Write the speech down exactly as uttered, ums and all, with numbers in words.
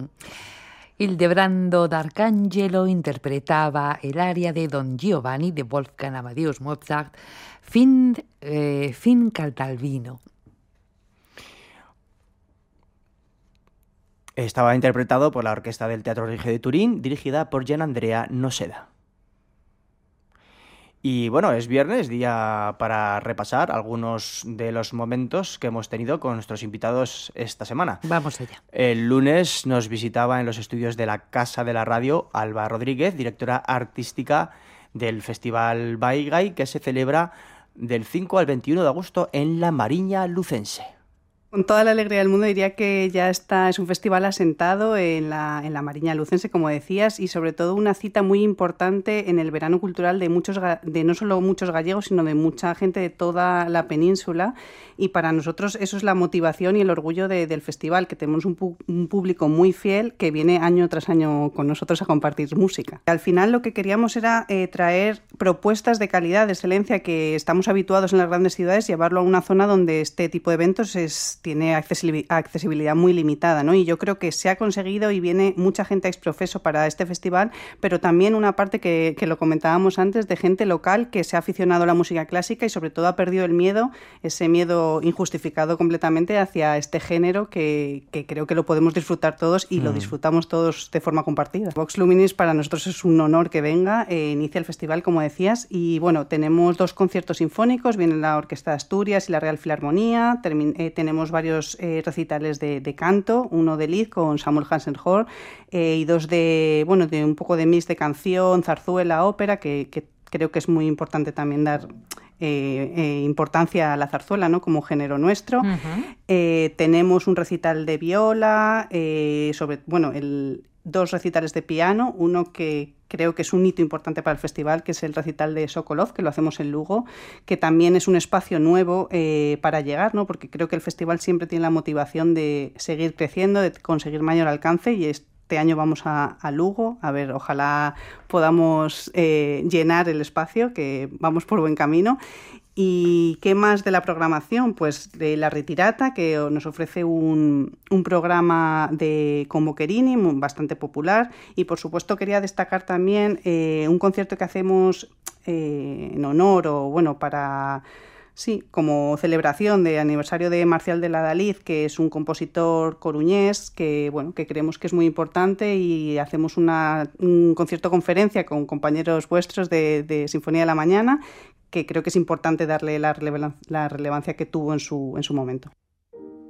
Ildebrando D'Arcangelo interpretaba el aria de Don Giovanni de Wolfgang Amadeus Mozart, Fin, eh, fin Catalvino. Estaba interpretado por la Orquesta del Teatro Regio de Turín, dirigida por Gianandrea Noseda. Y bueno, es viernes, día para repasar algunos de los momentos que hemos tenido con nuestros invitados esta semana. Vamos allá. El lunes nos visitaba en los estudios de la Casa de la Radio Alba Rodríguez, directora artística del Festival Baigay, que se celebra del cinco al veintiuno de agosto en la Mariña Lucense. Con toda la alegría del mundo diría que ya está, es un festival asentado en la, en la Mariña Lucense, como decías, y sobre todo una cita muy importante en el verano cultural de muchos, de no solo muchos gallegos, sino de mucha gente de toda la península. Y para nosotros eso es la motivación y el orgullo de, del festival, que tenemos un, pu- un público muy fiel que viene año tras año con nosotros a compartir música. Al final lo que queríamos era eh, traer propuestas de calidad, de excelencia, que estamos habituados en las grandes ciudades, llevarlo a una zona donde este tipo de eventos es tiene accesibilidad muy limitada, ¿no? Y yo creo que se ha conseguido y viene mucha gente ex profeso para este festival, pero también una parte que, que lo comentábamos antes, de gente local que se ha aficionado a la música clásica y sobre todo ha perdido el miedo, ese miedo injustificado completamente hacia este género que, que creo que lo podemos disfrutar todos y mm. lo disfrutamos todos de forma compartida. Vox Luminis para nosotros es un honor que venga, eh, inicia el festival, como decías, y bueno, tenemos dos conciertos sinfónicos, viene la Orquesta de Asturias y la Real Filarmonía, termin- eh, tenemos varios eh, recitales de, de canto, uno de Lied con Samuel Hansen-Hohr eh, y dos de, bueno, de un poco de mix de canción, zarzuela, ópera, que, que creo que es muy importante también dar eh, eh, importancia a la zarzuela, ¿no? Como género nuestro. Uh-huh. Eh, tenemos un recital de viola, eh, sobre, bueno, el, dos recitales de piano, uno que creo que es un hito importante para el festival, que es el recital de Sokolov, que lo hacemos en Lugo, que también es un espacio nuevo eh, para llegar, ¿no? Porque creo que el festival siempre tiene la motivación de seguir creciendo, de conseguir mayor alcance, y este año vamos a, a Lugo, a ver, ojalá podamos eh, llenar el espacio, que vamos por buen camino. ¿Y qué más de la programación? Pues de La Ritirata, que nos ofrece un, un programa de con Boccherini bastante popular, y por supuesto quería destacar también eh, un concierto que hacemos eh, en honor o bueno para sí como celebración de aniversario de Marcial de la Daliz, que es un compositor coruñés que bueno que creemos que es muy importante, y hacemos una, un concierto conferencia con compañeros vuestros de, de Sinfonía de la Mañana, que creo que es importante darle la, relevan- la relevancia que tuvo en su, en su momento.